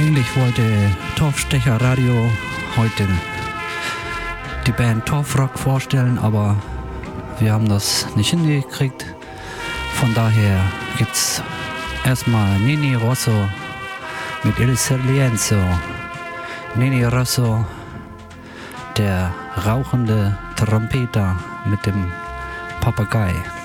Eigentlich wollte Torfstecher Radio heute die Band Torfrock vorstellen, aber wir haben das nicht hingekriegt. Von daher gibt's erstmal Nini Rosso mit Il Silenzio. Nini Rosso, der rauchende Trompeter mit dem Papagei.